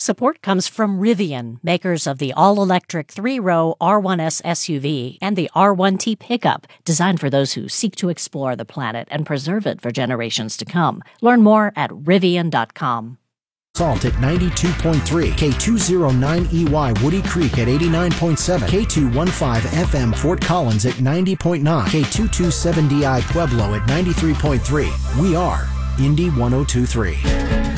Support comes from Rivian, makers of the all-electric 3-row R1S SUV and the R1T pickup, designed for those who seek to explore the planet and preserve it for generations to come. Learn more at Rivian.com. Salt at 92.3, K209EY Woody Creek at 89.7, K215 FM Fort Collins at 90.9, K227DI Pueblo at 93.3. We are Indy 102.3.